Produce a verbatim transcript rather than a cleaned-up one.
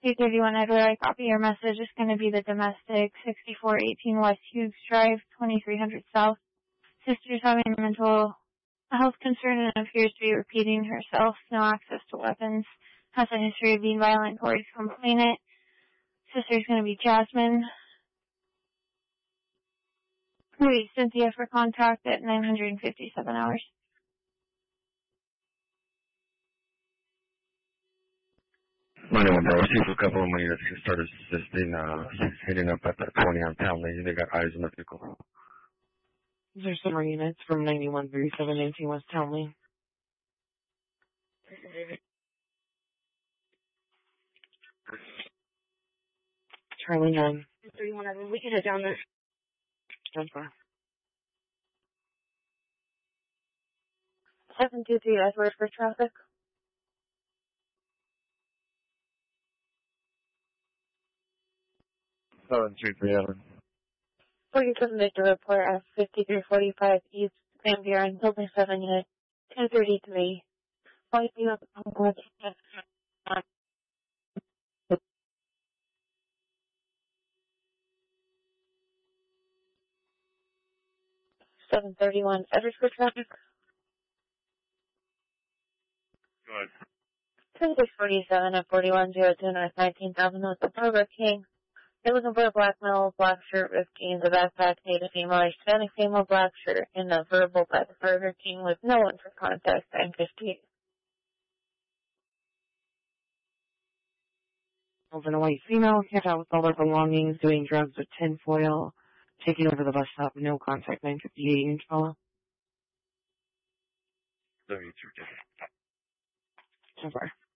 two thirty-one Edward, I copy your message. It's going to be the domestic, sixty-four eighteen West Hughes Drive, twenty-three hundred South. Sister's having a mental health concern and appears to be repeating herself. No access to weapons. Has a history of being violent towards complainant. Sister's going to be Jasmine. Wait, Cynthia for contact at nine hundred fifty-seven hours. ninety-one Bravo, see for a couple of minutes to start assisting, uh, hitting up at that twenty on Town Lane. They got eyes on the vehicle. There's some units from ninety-one thirty-seven nineteen West Town Lane. Charlie nine. thirty-one Edward, we can head down there. That's far. seven two three Edward for traffic. seven two three Edward. forty-seven Victor report at fifty-three forty-five East Van Buren, Building seven unit, ten thirty-three. seven thirty-one Edward for traffic. Go ahead. twenty-six forty-seven at forty-one oh two North nineteenth Avenue with the Burger King. They're looking for a black male, black shirt, ripped jeans, a backpack, native female, Hispanic female, black shirt, and a verbal by the Burger King with no one for contact, nine fifty. Over a white female, kept out with all their belongings, doing drugs with tinfoil, taking over the bus stop, no contact, nine fifty-eight inch fellow. seventy-two. So far.